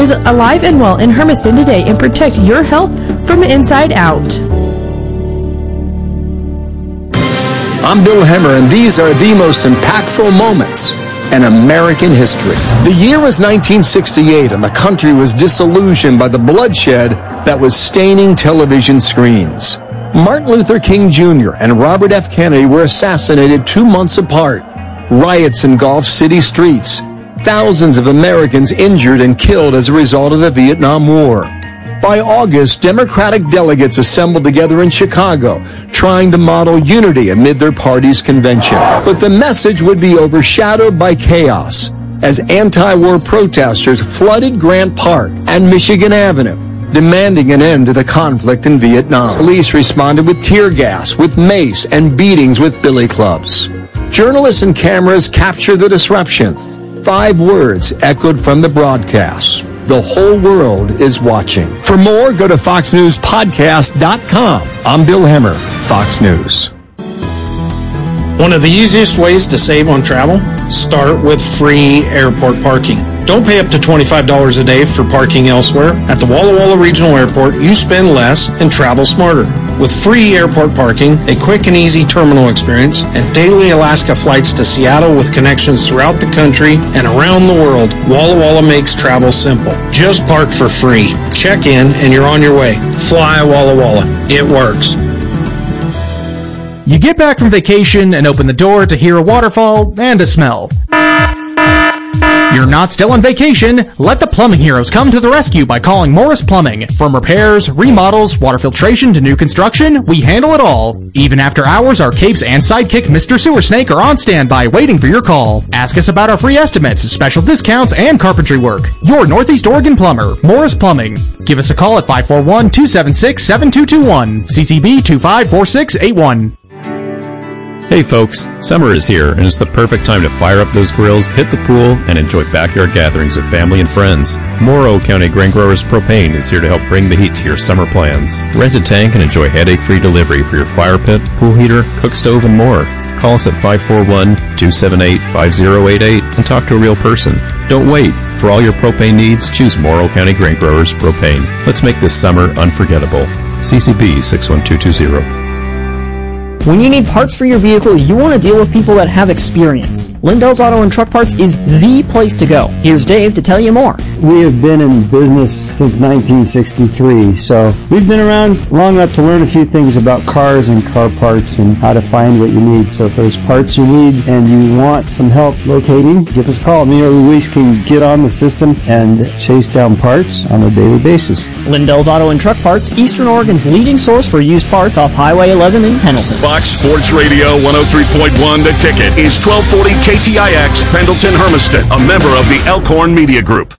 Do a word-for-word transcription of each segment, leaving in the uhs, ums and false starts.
Visit Alive and Well in Hermiston today and protect your health from the inside out. I'm Bill Hemmer, and these are the most impactful moments in American history. The year was nineteen sixty-eight, and the country was disillusioned by the bloodshed that was staining television screens. Martin Luther King Junior and Robert F. Kennedy were assassinated two months apart. Riots engulfed city streets. Thousands of Americans injured and killed as a result of the Vietnam War. By August, Democratic delegates assembled together in Chicago, trying to model unity amid their party's convention. But the message would be overshadowed by chaos as anti-war protesters flooded Grant Park and Michigan Avenue, demanding an end to the conflict in Vietnam. Police responded with tear gas, with mace, and beatings with billy clubs. Journalists and cameras captured the disruption. Five words echoed from the broadcast: the whole world is watching. For more, go to fox news podcast dot com. I'm Bill Hemmer, Fox News. One of the easiest ways to save on travel? Start with free airport parking. Don't pay up to twenty-five dollars a day for parking elsewhere. At the Walla Walla Regional Airport, you spend less and travel smarter. With free airport parking, a quick and easy terminal experience, and daily Alaska flights to Seattle with connections throughout the country and around the world, Walla Walla makes travel simple. Just park for free. Check in and you're on your way. Fly Walla Walla. It works. You get back from vacation and open the door to hear a waterfall and a smell. You're not still on vacation. Let the plumbing heroes come to the rescue by calling Morris Plumbing. From repairs, remodels, water filtration to new construction, we handle it all. Even after hours, our capes and sidekick Mister Sewer Snake are on standby waiting for your call. Ask us about our free estimates, special discounts, and carpentry work. Your Northeast Oregon plumber, Morris Plumbing. Give us a call at five four one, two seven six, seven two two one, C C B two five four six eight one. Hey folks, summer is here and it's the perfect time to fire up those grills, hit the pool, and enjoy backyard gatherings with family and friends. Morrow County Grain Growers Propane is here to help bring the heat to your summer plans. Rent a tank and enjoy headache-free delivery for your fire pit, pool heater, cook stove, and more. Call us at five four one, two seven eight, five zero eight eight and talk to a real person. Don't wait. For all your propane needs, choose Morrow County Grain Growers Propane. Let's make this summer unforgettable. C C B six one two two zero. When you need parts for your vehicle, you want to deal with people that have experience. Lindell's Auto and Truck Parts is the place to go. Here's Dave to tell you more. We have been in business since nineteen sixty-three, so we've been around long enough to learn a few things about cars and car parts and how to find what you need. So if there's parts you need and you want some help locating, give us a call. Me or Luis can get on the system and chase down parts on a daily basis. Lindell's Auto and Truck Parts, Eastern Oregon's leading source for used parts off Highway eleven in Pendleton. Fox Sports Radio one oh three point one The Ticket is twelve forty K T I X, Pendleton, Hermiston, a member of the Elkhorn Media Group.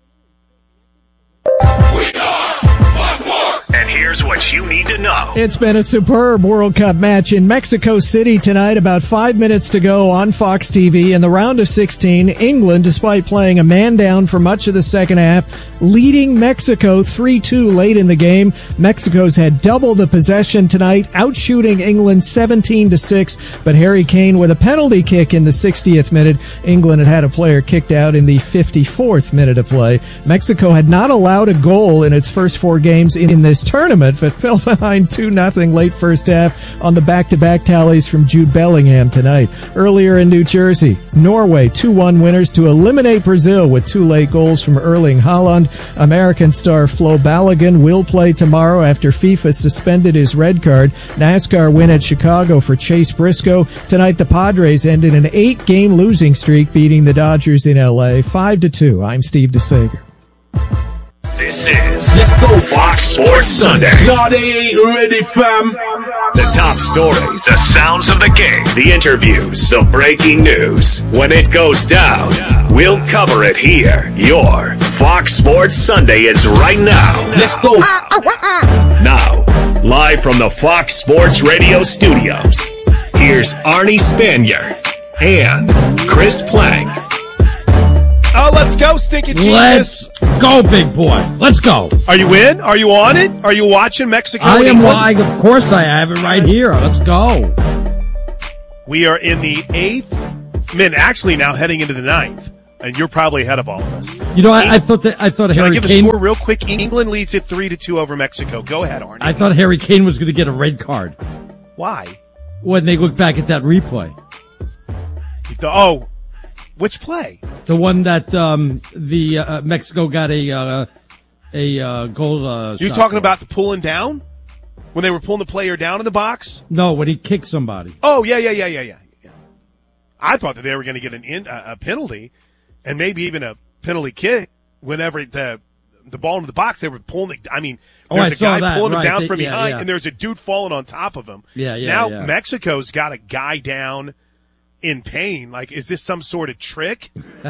We are Fox Sports. And here's what you need to know. It's been a superb World Cup match in Mexico City tonight. About five minutes to go on Fox T V. In the round of sixteen, England, despite playing a man down for much of the second half, leading Mexico three two late in the game. Mexico's had double the possession tonight, outshooting England seventeen to six, but Harry Kane with a penalty kick in the sixtieth minute. England had had a player kicked out in the fifty-fourth minute of play. Mexico had not allowed a goal in its first four games in this tournament, but fell behind two nothing late first half on the back-to-back tallies from Jude Bellingham tonight. Earlier in New Jersey, Norway two one winners to eliminate Brazil with two late goals from Erling Haaland. American star Flo Balogun will play tomorrow after FIFA suspended his red card. NASCAR win at Chicago for Chase Briscoe. Tonight, the Padres ended an eight-game losing streak, beating the Dodgers in L A five to two. I'm Steve DeSager. This is Let's Go Fox Sports Sunday. No, they ain't ready, fam. The top stories, the sounds of the game, the interviews, the breaking news. When it goes down, we'll cover it here. Your Fox Sports Sunday is right now. Let's go. Now, live from the Fox Sports Radio studios, here's Arnie Spanier and Chris Plank. Oh, let's go, Stinky Jesus. Let's go, big boy. Let's go. Are you in? Are you on it? Are you watching Mexico? I am. Why? Of course I have it right here. Let's go. We are in the eighth minute, actually now heading into the ninth and you're probably ahead of all of us. You know, I, I thought that I thought Can Harry I give Kane. a score real quick? England leads it three to two over Mexico. Go ahead, Arnie. I thought Harry Kane was going to get a red card Why? when they look back at that replay. You thought, oh, which play? The one that um, the uh, Mexico got a uh, a uh, goal. Uh, You're shot talking for. about the pulling down when they were pulling the player down in the box? No, when he kicked somebody. Oh yeah, yeah, yeah, yeah, yeah. yeah. I thought that they were going to get an in, uh, a penalty, and maybe even a penalty kick whenever the the ball into the box. They were pulling it. I mean, Oh, there's I a saw guy that, pulling right. him down They- from yeah, behind, yeah. and there's a dude falling on top of him. Yeah, yeah, Now yeah. Mexico's got a guy down in pain. Like, is this some sort of trick?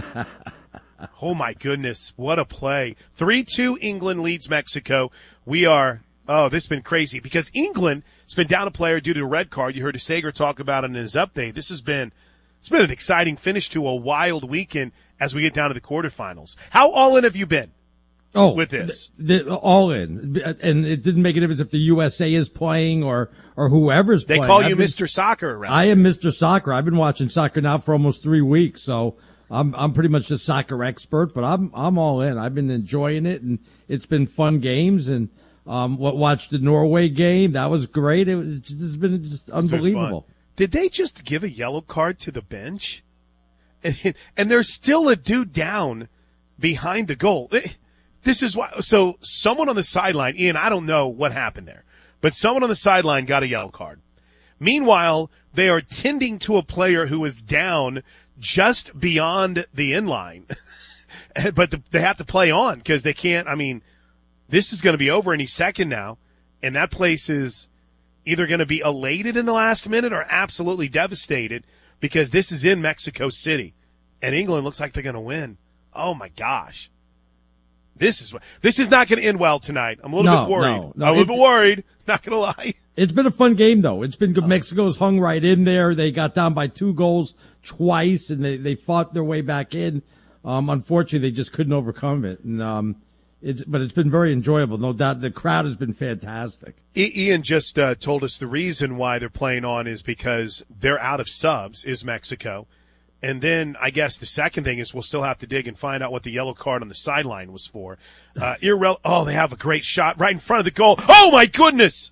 Oh my goodness, what a play. three two England leads Mexico. We are, oh, this has been crazy because England has been down a player due to a red card. You heard Sager talk about it in his update. This has been, it's been an exciting finish to a wild weekend as we get down to the quarterfinals. How all in have you been? Oh, with this. The, the, all in, and it didn't make a difference if the U S A is playing or or whoever's They playing. call you I've Mister Soccer around I am Mister Soccer. I've been watching soccer now for almost three weeks, so I'm I'm pretty much a soccer expert. But I'm I'm all in. I've been enjoying it, and it's been fun games. And um, what watched the Norway game, that was great. It was just, it's been just unbelievable. Did they just give a yellow card to the bench? And, and there's still a dude down behind the goal. This is why. So someone on the sideline, Ian, I don't know what happened there, but someone on the sideline got a yellow card. Meanwhile, they are tending to a player who is down just beyond the end line, but the, they have to play on because they can't. I mean, this is going to be over any second now, and that place is either going to be elated in the last minute or absolutely devastated because this is in Mexico City, and England looks like they're going to win. Oh my gosh. This is this is not going to end well tonight. I'm a little No, bit worried. no, no, I'm a little it- bit worried. Not going to lie. It's been a fun game, though. It's been good. Mexico's hung right in there. They got down by two goals twice, and they, they fought their way back in. Um, unfortunately, they just couldn't overcome it. And um, it's but it's been very enjoyable, no doubt. The crowd has been fantastic. I- Ian just uh, told us the reason why they're playing on is because they're out of subs, is Mexico. And then I guess the second thing is we'll still have to dig and find out what the yellow card on the sideline was for. Uh, irre- oh, they have a great shot right in front of the goal. Oh, my goodness.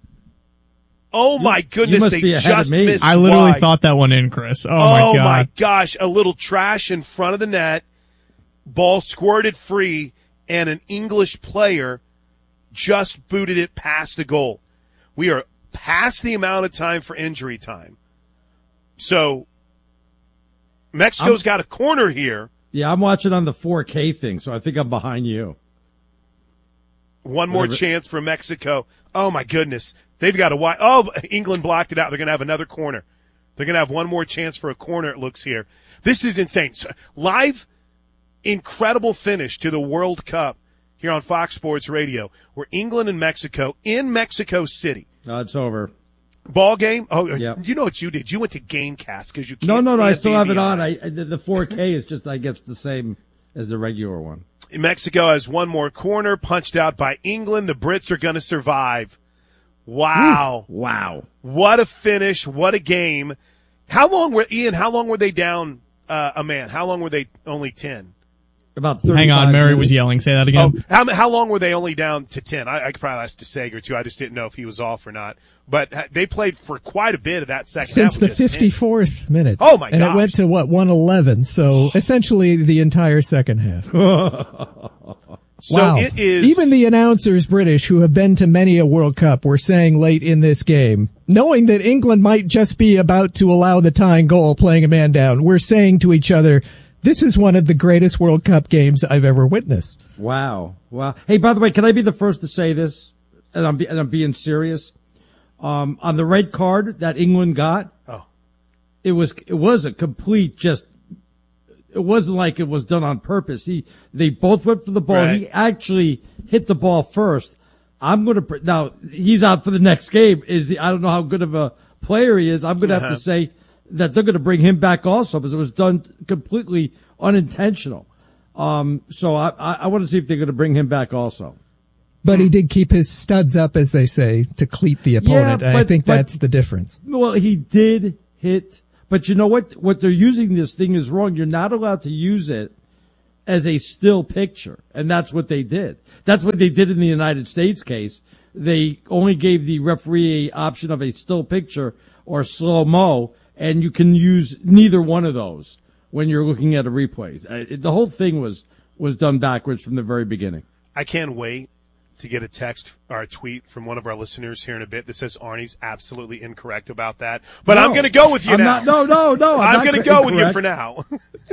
Oh, my goodness. must they be ahead of just me. missed I literally wide. thought that one in, Chris. Oh, Oh, my God. my gosh. A little trash in front of the net. Ball squirted free, and an English player just booted it past the goal. We are past the amount of time for injury time. So Mexico's I'm- got a corner here. Yeah, I'm watching on the four K thing, so I think I'm behind you. One more Whatever. chance for Mexico. Oh, my goodness. They've got a wide. Oh, England blocked it out. They're going to have another corner. They're going to have one more chance for a corner, it looks here. This is insane. So, live, incredible finish to the World Cup here on Fox Sports Radio. We're England and Mexico in Mexico City. No, it's over. Ball game? Oh, Yep. you know what you did? You went to Gamecast because you can't No, no, no. I stand still have it D V R. on. I, I the the four K is just, I guess, the same as the regular one. Mexico has one more corner punched out by England. The Brits are going to survive. Wow. Woo. Wow. What a finish. What a game. How long were, Ian, how long were they down uh, a man? How long were they only ten? About Hang on, Mary was yelling. Say that again. Oh, how, how long were they only down to ten? I, I could probably ask DeSager, too. I just didn't know if he was off or not. But uh, they played for quite a bit of that second Since half. the with just ten. fifty-fourth minute. Oh, my And gosh. it went to, what, one eleven. So essentially the entire second half. So wow. it is. Even the announcers, British, who have been to many a World Cup, were saying late in this game, knowing that England might just be about to allow the tying goal playing a man down, we're saying to each other, this is one of the greatest World Cup games I've ever witnessed. Wow. Wow. Hey, by the way, can I be the first to say this? And I'm, be, and I'm being serious. Um, on the red card that England got, Oh. it was, it was a complete just, it wasn't like it was done on purpose. He, they both went for the ball. Right. He actually hit the ball first. I'm going to, now he's out for the next game. Is he, I don't know how good of a player he is. I'm going to have Uh-huh. to say that they're going to bring him back also because it was done completely unintentional. Um, so I, I, I want to see if they're going to bring him back also. But he did keep his studs up, as they say, to cleat the opponent. and I but- think but- that's the difference. Well, he did hit, but you know what? What they're using this thing is wrong. You're not allowed to use it as a still picture, and that's what they did. That's what they did in the United States case. They only gave the referee a option of a still picture or slow-mo, and you can use neither one of those when you're looking at a replay. Uh, the whole thing was, was done backwards from the very beginning. I can't wait to get a text or a tweet from one of our listeners here in a bit that says Arnie's absolutely incorrect about that. But No, I'm going to go with you I'm now. not- no, no, no, I'm I'm, not going to co- go with you incorrect. for now.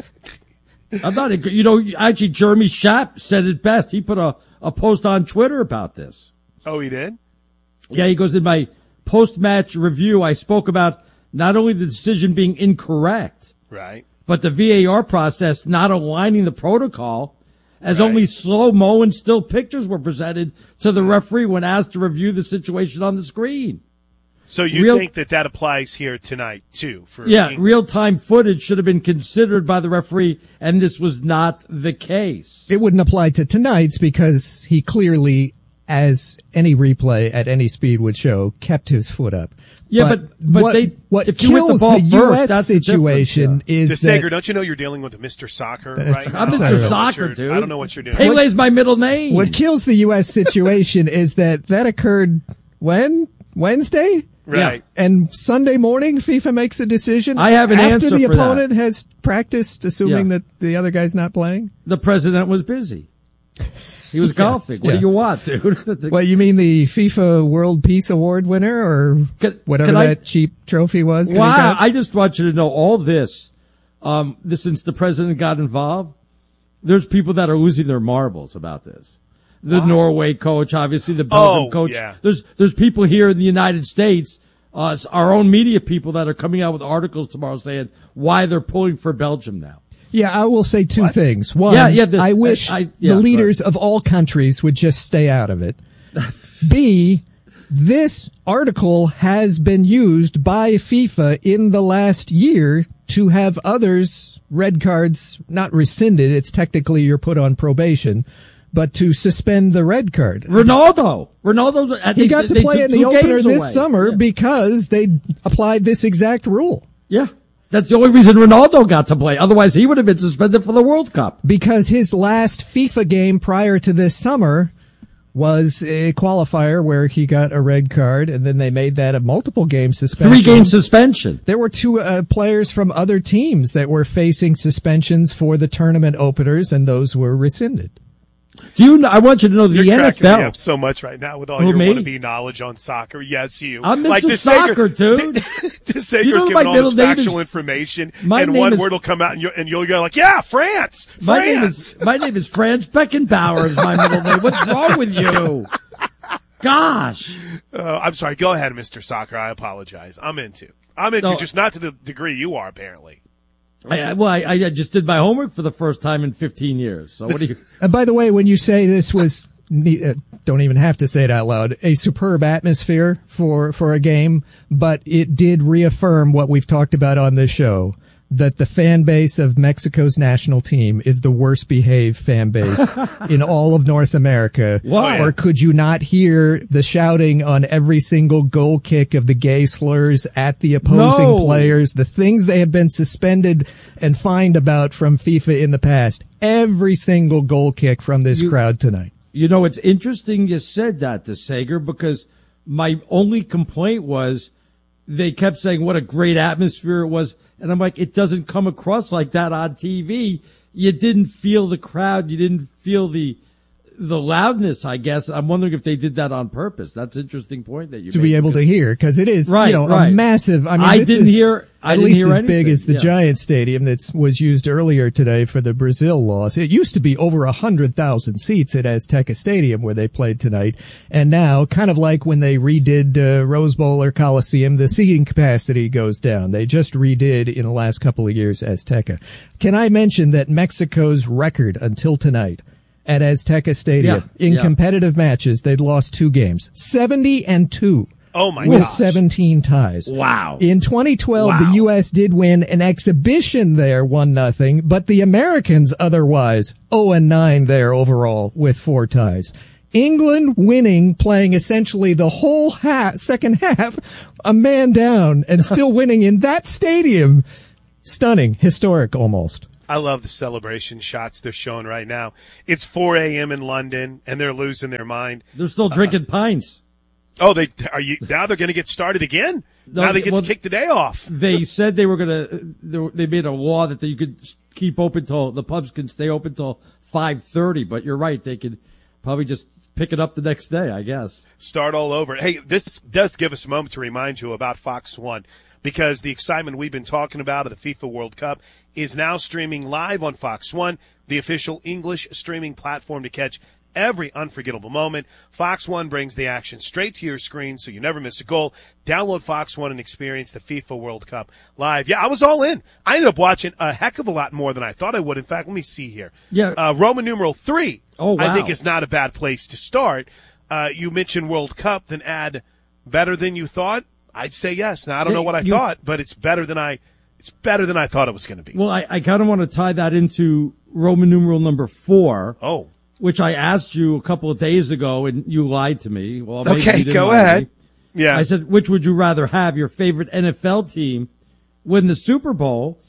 I'm not, a- you know, actually Jeremy Schaap said it best. He put a, a post on Twitter about this. Oh, he did? Yeah, he goes, in my post-match review, I spoke about not only the decision being incorrect, Right. but the V A R process not aligning the protocol, as Right. only slow-mo and still pictures were presented to the referee when asked to review the situation on the screen. So you Real- think that that applies here tonight, too? For Yeah, England? real-time footage should have been considered by the referee, and this was not the case. It wouldn't apply to tonight's because he clearly, as any replay at any speed would show, kept his foot up. Yeah, but- but what, they- what if you hit the kills ball the first, U S that's the difference, situation yeah. is DeSager, that don't you know you're dealing with Mister Soccer That's- right now? I'm I Mister don't know what Soccer, you're- dude. I don't know what you're doing. Pele's my middle name. what kills the U S situation is that that occurred when Wednesday. Right. And Sunday morning, FIFA makes a decision. I have an after answer the for opponent has practiced, assuming Yeah. that the other guy's not playing. The president was busy. He was Yeah, golfing. What yeah. do you want, dude? What, you mean the FIFA World Peace Award winner or Can- whatever can I- that cheap trophy was? that he Wow. got? I just want you to know all this. Um, this, since the president got involved, there's people that are losing their marbles about this. The Norway coach, obviously the Belgium Oh, coach. yeah. There's, there's people here in the United States, uh, our own media people that are coming out with articles tomorrow saying why they're pulling for Belgium now. Yeah, I will say two things. One, Yeah, yeah, the- I wish I- I- yeah, the leaders go of all countries would just stay out of it. B, this article has been used by FIFA in the last year to have others red cards not rescinded. It's technically you're put on probation, but to suspend the red card. Ronaldo. Ronaldo. I He think got they- to they play took in the two opener games this away. summer Yeah. because they applied this exact rule. Yeah. That's the only reason Ronaldo got to play. Otherwise, he would have been suspended for the World Cup. Because his last FIFA game prior to this summer was a qualifier where he got a red card, and then they made that a multiple game suspension. Three game suspension. There were two uh, players from other teams that were facing suspensions for the tournament openers, and those were rescinded. Do you? Know, I want you to know the You're N F cracking me L. up so much right now with all Who, your me? wannabe knowledge on soccer. Yes, you. I'm Like Mister DeSager- Soccer, dude. DeSager's You know giving my all middle this name factual is- information, my and name one is- word will come out, and, you and you'll go like, "Yeah, France, My France." name is my name is Franz Beckenbauer. Is my middle name. What's wrong with you? Gosh. Uh, I'm sorry. Go ahead, Mister Soccer. I apologize. I'm into. I'm into, No. just not to the degree you are, apparently. I, I- well, I, I just did my homework for the first time in fifteen years. So what do you? And by the way, when you say this was, ne- uh, don't even have to say it out loud, a superb atmosphere for, for a game, but it did reaffirm what we've talked about on this show, that the fan base of Mexico's national team is the worst behaved fan base in all of North America. Why? Or could you not hear the shouting on every single goal kick of the gay slurs at the opposing No. players, the things they have been suspended and fined about from FIFA in the past? Every single goal kick from this You- crowd tonight. You know, it's interesting you said that, DeSager, because my only complaint was they kept saying what a great atmosphere it was. And I'm like, it doesn't come across like that on T V. You didn't feel the crowd. You didn't feel the the loudness, I guess. I'm wondering if they did that on purpose. That's an interesting point that you To made. be able to hear, because it is, Right, you know, right. a massive. I mean, I this didn't is hear- I at didn't least hear as big anything, as the yeah. Giant Stadium that was used earlier today for the Brazil loss. It used to be over a hundred thousand seats at Azteca Stadium where they played tonight, and now, kind of like when they redid uh, Rose Bowl or Coliseum, the seating capacity goes down. They just redid in the last couple of years Azteca. Can I mention that Mexico's record until tonight at Azteca Stadium Yeah, in yeah. competitive matches, they'd lost two games, seventy and two. Oh my With gosh. seventeen ties. Wow. In twenty twelve, Wow. the U S did win an exhibition there, one nothing, but the Americans otherwise oh and nine there overall with four ties. England winning, playing essentially the whole half, second half, a man down, and still winning in that stadium. Stunning, historic almost. I love the celebration shots they're showing right now. It's four a.m. in London, and they're losing their mind. They're still drinking uh, pints. Oh, they are you now? They're going to get started again. No, now they get well, to kick the day off. They said they were going to. They made a law that you could keep open till the pubs can stay open till five thirty. But you're right; they could probably just pick it up the next day, I guess. Start all over. Hey, this does give us a moment to remind you about Fox One, because the excitement we've been talking about of the FIFA World Cup is now streaming live on Fox One, the official English streaming platform to catch every unforgettable moment. Fox One brings the action straight to your screen so you never miss a goal. Download Fox One and experience the FIFA World Cup live. Yeah, I was all in. I ended up watching a heck of a lot more than I thought I would. In fact, let me see here. Yeah. Uh, Roman numeral three, oh, wow. I think is not a bad place to start. Uh, you mentioned World Cup, then add better than you thought. I'd say yes. Now, I don't know what I you, thought, but it's better than I it's better than I thought it was going to be. Well, I, I kind of want to tie that into Roman numeral number four. Oh. Which I asked you a couple of days ago, and you lied to me. Well, maybe okay, you didn't go lie ahead. To me. Yeah. I said, which would you rather have, your favorite N F L team win the Super Bowl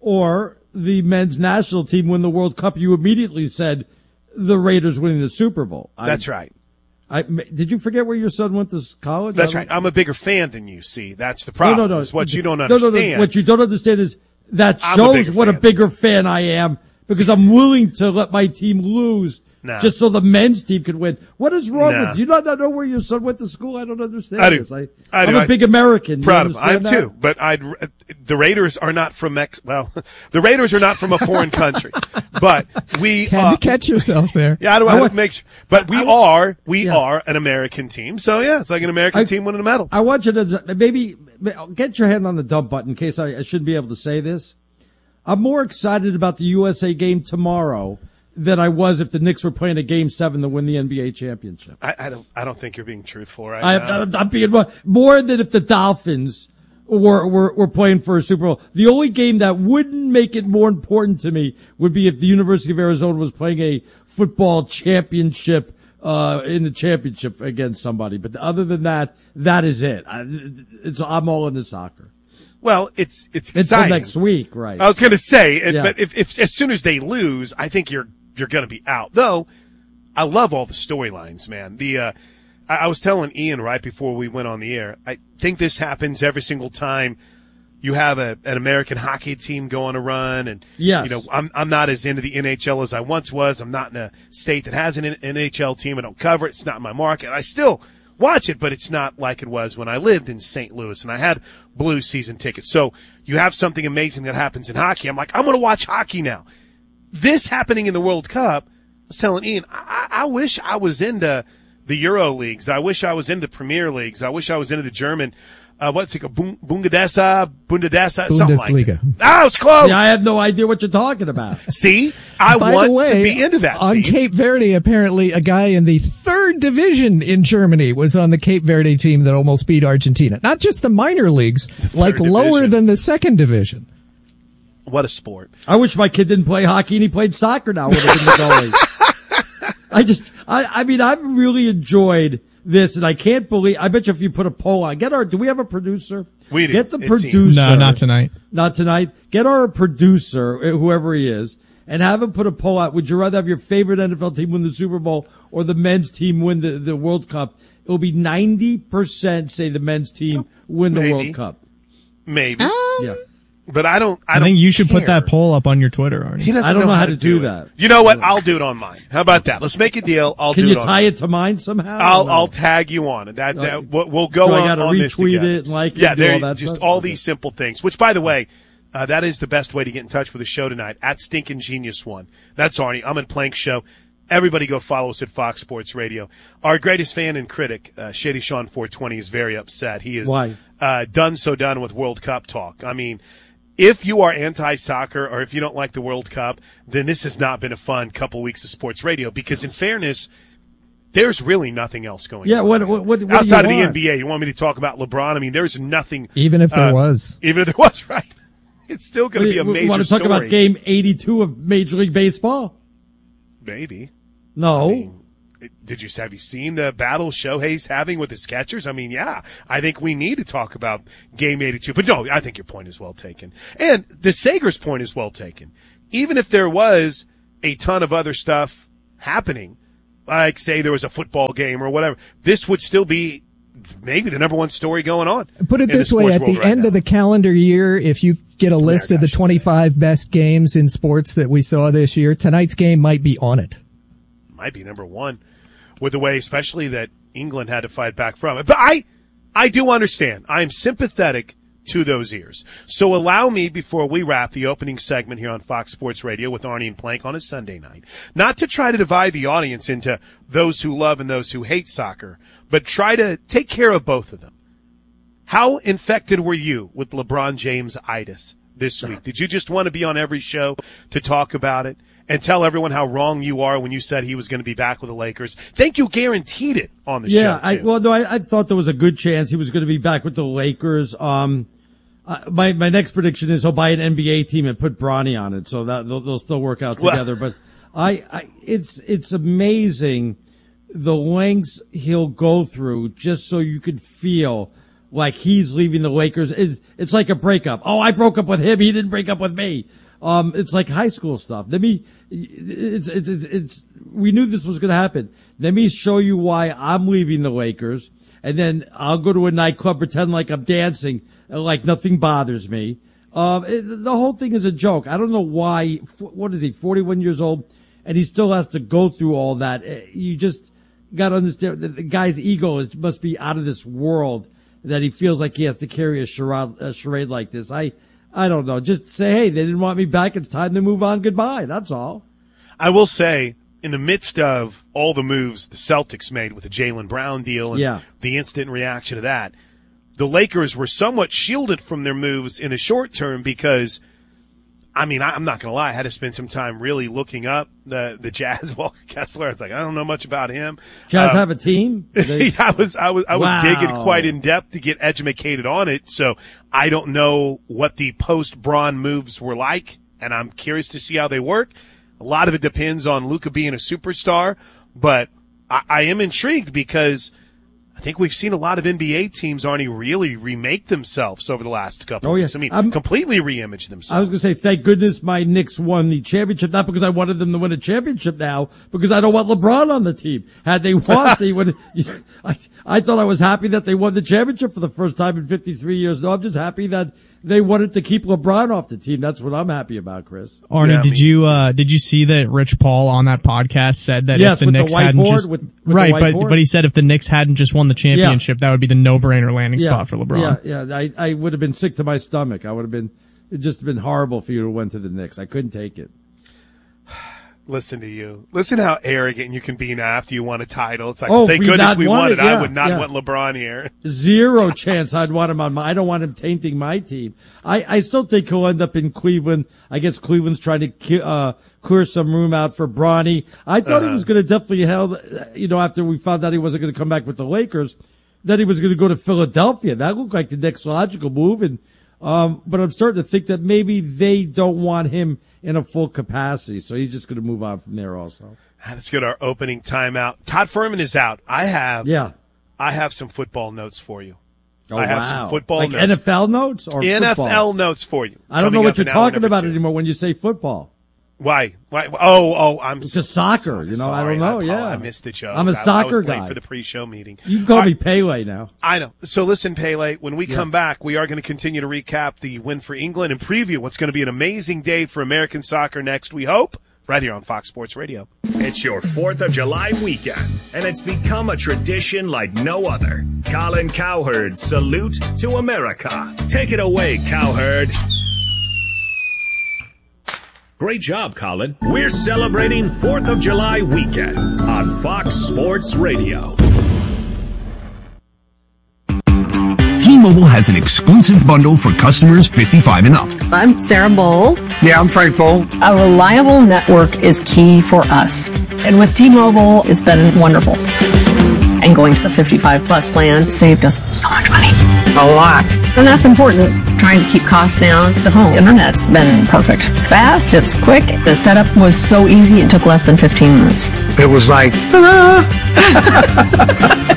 or the men's national team win the World Cup? You immediately said the Raiders winning the Super Bowl. That's I, right. I, did you forget where your son went to college? That's right. I'm a bigger fan than you, see. That's the problem. No, no, no. Is what you don't no, understand. No, no. What you don't understand is that I'm shows a what fan. a bigger fan I am, because I'm willing to let my team lose no. just so the men's team can win. What is wrong no. with you? Do you not, not know where your son went to school? I don't understand I do. this. I, I I'm do. a big American. Proud of them. I am that? too. But I'd, the Raiders are not from Mex. Well, the Raiders are not from a foreign country. But we had uh, to catch yourself there. Yeah, I don't want to make sure. But we I, are, we yeah. are an American team. So yeah, it's like an American I, team winning a medal. I want you to maybe get your hand on the dump button in case I, I shouldn't be able to say this. I'm more excited about the U S A game tomorrow than I was if the Knicks were playing a game seven to win the N B A championship. I, I don't, I don't think you're being truthful right I, now. I'm, I'm being more than if the Dolphins were, were, were playing for a Super Bowl. The only game that wouldn't make it more important to me would be if the University of Arizona was playing a football championship, uh, in the championship against somebody. But other than that, that is it. I, it's, I'm all into soccer. Well, it's, it's Until exciting. next week, right? I was going to say, it, Yeah. but if, if, as soon as they lose, I think you're, you're going to be out. Though, I love all the storylines, man. The, uh, I, I was telling Ian right before we went on the air, I think this happens every single time you have a, an American hockey team go on a run. And, Yes. you know, I'm, I'm not as into the N H L as I once was. I'm not in a state that has an N H L team. I don't cover it. It's not my market. I still watch it, but it's not like it was when I lived in Saint Louis and I had Blues season tickets. So you have something amazing that happens in hockey. I'm like, I'm going to watch hockey now. This happening in the World Cup, I was telling Ian, I, I wish I was into the Euro leagues. I wish I was into the Premier leagues. I wish I was into the German, uh, what's it called? Bundesliga, Bundesliga, something like that. Ah, it was close. Yeah, I have no idea what you're talking about. See, I By want the way, to be into that. On Steve. Cape Verde, apparently a guy in the third division in Germany was on the Cape Verde team that almost beat Argentina. Not just the minor leagues, like division. lower than the second division. What a sport. I wish my kid didn't play hockey and he played soccer now. Would have been the goalie. I just, I, I mean, I've really enjoyed this, and I can't believe, I bet you if you put a poll on, get our, do we have a producer? We do. Get the It producer. seems. No, not tonight. Not tonight. Get our producer, whoever he is, and have him put a poll out. Would you rather have your favorite N F L team win the Super Bowl or the men's team win the, the World Cup? It'll be ninety percent say the men's team win the Maybe. World Cup. Maybe. Yeah. But I don't, I, I, don't think you should care. put that poll up on your Twitter, Arnie. He doesn't I don't know how to do it. that. You know what? I'll do it on mine. How about that? Let's make a deal. I'll Can do you it on tie mine. it to mine somehow? I'll, No. I'll tag you on it. That, that Uh, we'll, we'll go do I on, gotta on this retweet together. it and like it yeah, and do there, all that just stuff? all Okay. these simple things. Which, by the way, uh, that is the best way to get in touch with the show tonight. At Stinkin' Genius One. That's Arnie. I'm in Plank Show. Everybody go follow us at Fox Sports Radio. Our greatest fan and critic, uh, Shady Sean four twenty, is very upset. He is Why? Uh, done so done with World Cup talk. I mean, if you are anti-soccer or if you don't like the World Cup, then this has not been a fun couple weeks of sports radio because, in fairness, there's really nothing else going Yeah, on. what, what, what, what Outside do of you the want? N B A, you want me to talk about LeBron? I mean, there's nothing. Even if there uh, was. Even if there was, right? It's still going to be a We- major We want to talk story. about game eighty-two of Major League Baseball? Maybe. No. I mean, it- did you have you seen the battle Shohei's having with his catchers? I mean, yeah, I think we need to talk about game eighty-two. But no, I think your point is well taken, and the Sagers point is well taken. even if there was a ton of other stuff happening, like say there was a football game or whatever, this would still be maybe the number one story going on. Put it this way, at the end of the calendar year, if you get a list of the twenty-five best games in sports that we saw this year, tonight's game might be on it. Might be number one with the way, especially that England had to fight back from it. But I, I do understand. I am sympathetic to those ears. So allow me, before we wrap the opening segment here on Fox Sports Radio with Arnie and Plank on a Sunday night, not to try to divide the audience into those who love and those who hate soccer, but try to take care of both of them. How infected were you with LeBron James-itis this week? Did you just want to be on every show to talk about it and tell everyone how wrong you are when you said he was going to be back with the Lakers? Think you guaranteed it on the yeah, show. Yeah, well, no, I, I thought there was a good chance he was going to be back with the Lakers. Um, uh, my my next prediction is he'll buy an N B A team and put Bronny on it, so that they'll, they'll still work out together. Well, but I, I, it's it's amazing the lengths he'll go through just so you could feel like he's leaving the Lakers. It's, it's like a breakup. Oh, I broke up with him. He didn't break up with me. Um, it's like high school stuff. Let me, it's, it's, it's, it's, we knew this was going to happen. Let me show you why I'm leaving the Lakers. And then I'll go to a nightclub, pretend like I'm dancing, like nothing bothers me. Um, it, the whole thing is a joke. I don't know why, what is he, forty-one years old, and he still has to go through all that. You just got to understand that the guy's ego is, must be out of this world, that he feels like he has to carry a charade, a charade like this. I, I don't know. Just say, hey, they didn't want me back. It's time to move on. Goodbye. That's all. I will say, in the midst of all the moves the Celtics made with the Jaylen Brown deal and yeah. the instant reaction to that, the Lakers were somewhat shielded from their moves in the short term because, I mean, I'm not going to lie, I had to spend some time really looking up the, the Jazz. Walker Kessler, I was like, I don't know much about him. Jazz um, have a team? They... I was, I was, I was wow. digging quite in depth to get educated on it. So I don't know what the post-Bron moves were like, and I'm curious to see how they work. A lot of it depends on Luka being a superstar, but I, I am intrigued because I think we've seen a lot of N B A teams, Arnie, really remake themselves over the last couple oh, of yeah. years. I mean, I'm, completely reimage themselves. I was going to say, thank goodness my Knicks won the championship, not because I wanted them to win a championship now, because I don't want LeBron on the team. Had they won, they would. I, I thought I was happy that they won the championship for the first time in fifty-three years. No, I'm just happy that they wanted to keep LeBron off the team. That's what I'm happy about, Chris. Arnie, yeah, did me. you uh did you see that Rich Paul on that podcast said that yes, if the with Knicks the hadn't whiteboard, just with, with right, the but whiteboard? but he said if the Knicks hadn't just won the championship, yeah. that would be the no-brainer landing yeah, spot for LeBron. Yeah, yeah. I, I would have been sick to my stomach. I would have been, it'd just been horrible for you to went to the Knicks. I couldn't take it. Listen to you. Listen how arrogant you can be now after you won a title. It's like, oh, thank we goodness we won it. it. Yeah, I would not yeah. want LeBron here. Zero chance I'd want him on my, I don't want him tainting my team. I, I still think he'll end up in Cleveland. I guess Cleveland's trying to, uh, clear some room out for Bronny. I thought uh-huh. he was going to definitely held, you know, after we found out he wasn't going to come back with the Lakers, that he was going to go to Philadelphia. That looked like the next logical move. And, um, but I'm starting to think that maybe they don't want him in a full capacity. So he's just going to move on from there also. Let's go to our opening timeout. Todd Furman is out. I have, yeah, I have some football notes for you. Oh, I have wow. some football like notes. N F L notes or N F L football? notes for you. I don't know what you're talking about two. anymore when you say football. Why? Why? Oh, oh, I'm it's just soccer. You know, sorry. I don't know. I, yeah, I missed the joke. I'm a I, soccer I was guy late for the pre-show meeting. You can call All me right. Pele now. I know. So listen, Pele, when we yeah. come back, we are going to continue to recap the win for England and preview what's going to be an amazing day for American soccer next, we hope, right here on Fox Sports Radio. It's your fourth of July weekend, and it's become a tradition like no other. Colin Cowherd's Salute to America. Take it away, Cowherd. Great job, Colin. We're celebrating fourth of July weekend on Fox Sports Radio. T-Mobile has an exclusive bundle for customers fifty-five and up. I'm Sarah Bowl. Yeah, I'm Frank Bowl. A reliable network is key for us. And with T-Mobile, it's been wonderful. And going to the fifty-five plus plan saved us so much money. A lot. And that's important. Trying to keep costs down. The home internet's been perfect. It's fast, it's quick. The setup was so easy, it took less than fifteen minutes. It was like, ah.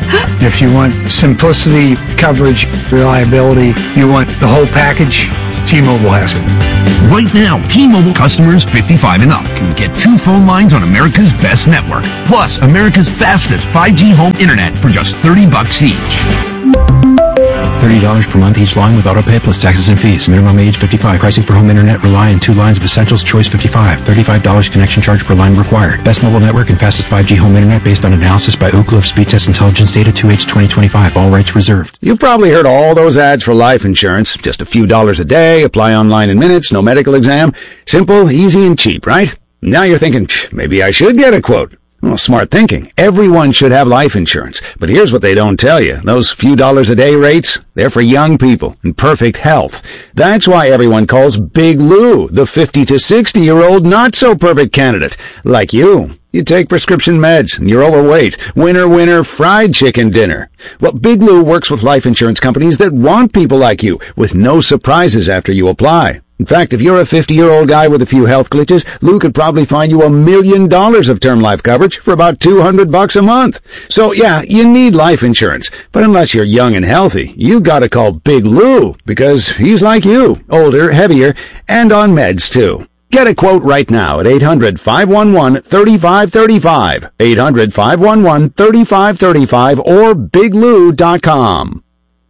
If you want simplicity, coverage, reliability, you want the whole package, T-Mobile has it. Right now, T-Mobile customers fifty-five and up can get two phone lines on America's best network, plus America's fastest five G home internet for just thirty bucks each. thirty dollars per month each line with autopay plus taxes and fees. Minimum age fifty-five. Pricing for home internet rely on two lines of Essentials Choice fifty-five. thirty-five dollars connection charge per line required. Best mobile network and fastest five G home internet based on analysis by Ookla of Speed Test Intelligence Data two H twenty twenty-five. All rights reserved. You've probably heard all those ads for life insurance. Just a few dollars a day, apply online in minutes, no medical exam. Simple, easy, and cheap, right? Now you're thinking, maybe I should get a quote. Well, smart thinking. Everyone should have life insurance. But here's what they don't tell you. Those few dollars a day rates, they're for young people in perfect health. That's why everyone calls Big Lou the fifty to sixty year old not so perfect candidate. Like you. You take prescription meds and you're overweight. Winner, winner, fried chicken dinner. Well, Big Lou works with life insurance companies that want people like you with no surprises after you apply. In fact, if you're a fifty-year-old guy with a few health glitches, Lou could probably find you a million dollars of term life coverage for about two hundred bucks a month. So yeah, you need life insurance. But unless you're young and healthy, you gotta call Big Lou because he's like you, older, heavier, and on meds too. Get a quote right now at eight hundred, five one one, three five three five, eight hundred, five one one, three five three five, or big lou dot com.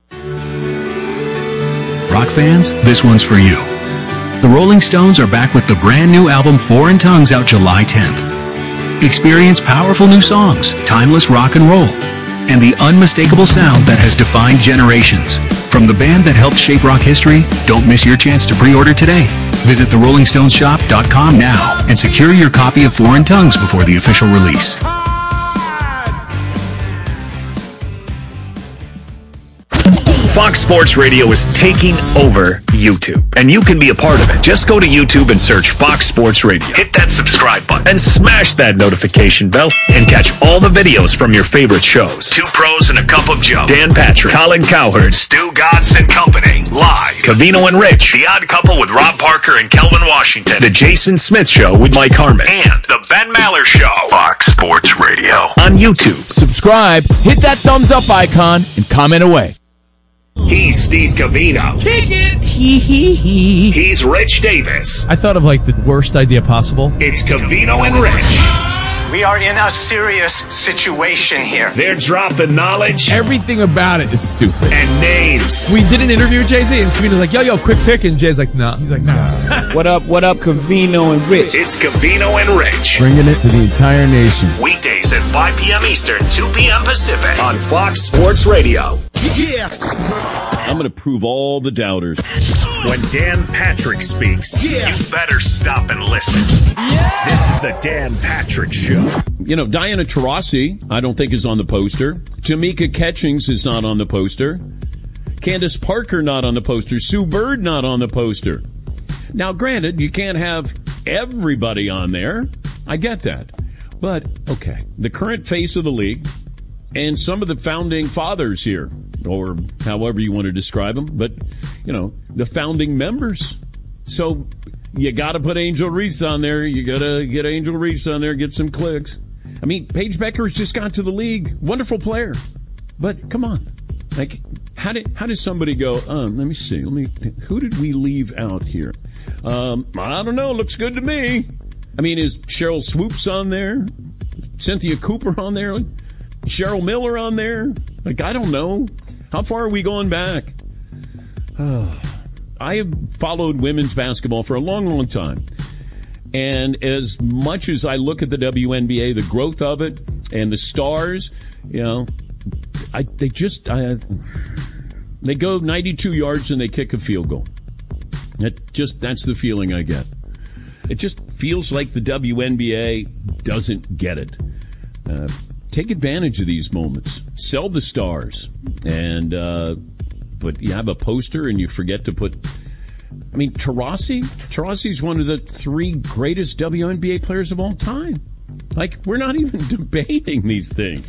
Rock fans, this one's for you. The Rolling Stones are back with the brand new album Foreign Tongues out July tenth. Experience powerful new songs, timeless rock and roll, and the unmistakable sound that has defined generations. From the band that helped shape rock history, don't miss your chance to pre-order today. Visit the rolling stones shop dot com now and secure your copy of Foreign Tongues before the official release. Fox Sports Radio is taking over YouTube, and you can be a part of it. Just go to YouTube and search Fox Sports Radio. Hit that subscribe button and smash that notification bell and catch all the videos from your favorite shows. Two Pros and a Cup of Joe. Dan Patrick, Colin Cowherd, Stu Godson and Company. Live. Covino and Rich. The Odd Couple with Rob Parker and Kelvin Washington. The Jason Smith Show with Mike Harmon. And The Ben Maller Show. Fox Sports Radio. On YouTube. Subscribe, hit that thumbs up icon, and comment away. He's Steve Covino. Kick it! Hee hee hee. He's Rich Davis. I thought of like the worst idea possible. It's Covino and Rich. We are in a serious situation here. They're dropping knowledge. Everything about it is stupid. And names. We did an interview with Jay-Z, and Covino's like, yo, yo, quick pick, and Jay's like, nah. He's like, nah. What up, what up, Covino and Rich? It's Covino and Rich. Bringing it to the entire nation. Weekdays at five p.m. Eastern, two p.m. Pacific on Fox Sports Radio. Yeah. I'm going to prove all the doubters. When Dan Patrick speaks, yeah. You better stop and listen. Yeah. This is the Dan Patrick Show. You know, Diana Taurasi, I don't think is on the poster. Tamika Catchings is not on the poster. Candace Parker not on the poster. Sue Bird not on the poster. Now, granted, you can't have everybody on there. I get that. But, okay, the current face of the league and some of the founding fathers here, or however you want to describe them, but, you know, the founding members. So you got to put Angel Reese on there. You got to get Angel Reese on there, get some clicks. I mean, Paige Becker's just got to the league. Wonderful player. But come on. Like, how did how does somebody go, um, let me see, let me who did we leave out here? Um, I don't know, looks good to me. I mean, is Cheryl Swoops on there? Cynthia Cooper on there? Cheryl Miller on there? Like, I don't know. How far are we going back? Uh, I have followed women's basketball for a long, long time. And as much as I look at the W N B A, the growth of it, and the stars, you know, I they just, I, they go ninety-two yards and they kick a field goal. That just, that's the feeling I get. It just feels like the W N B A doesn't get it. Uh, take advantage of these moments. Sell the stars. And, uh, but you have a poster and you forget to put, I mean, Taurasi? Taurasi's one of the three greatest W N B A players of all time. Like, we're not even debating these things.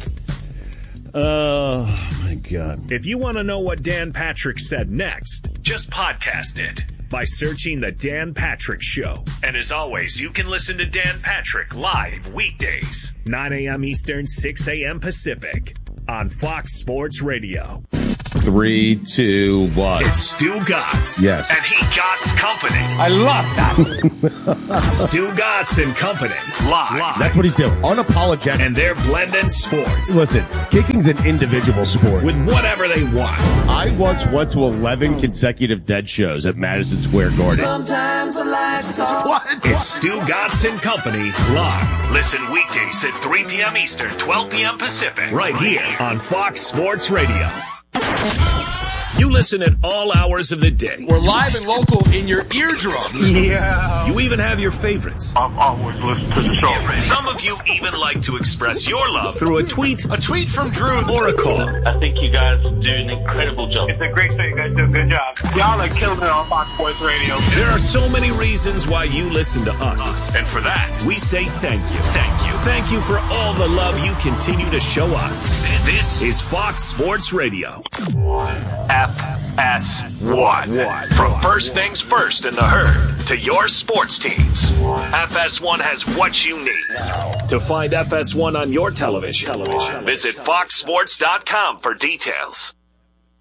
Oh, my God. If you want to know what Dan Patrick said next, just podcast it by searching The Dan Patrick Show. And as always, you can listen to Dan Patrick live weekdays, nine a.m. Eastern, six a.m. Pacific on Fox Sports Radio. Three, two, one. It's Stu Gotts. Yes. And he Gotts Company. I love that. Stu Gotts and Company. Live. Live. That's what he's doing. Unapologetic. And they're blending sports. Listen, kicking's an individual sport. With whatever they want. I once went to eleven consecutive Dead shows at Madison Square Garden. Sometimes I like to talk. What? It's Stu Gotts and Company live. Listen weekdays at three p.m. Eastern, twelve p.m. Pacific. Right here on Fox Sports Radio. You listen at all hours of the day. We're live and local in your eardrum. Yeah. You even have your favorites. I've always listened to the show. Some of you even like to express your love through a tweet, A tweet from Drew. or a call. I think you guys do an incredible job. It's a great show. You guys do a good job. Y'all are killing it on Fox Sports Radio. There are so many reasons why you listen to us. And for that, we say thank you. Thank you. Thank you for all the love you continue to show us. This is Fox Sports Radio. F S one. From first things first in the herd to your sports teams. F S one has what you need. To find F S one on your television, visit fox sports dot com for details.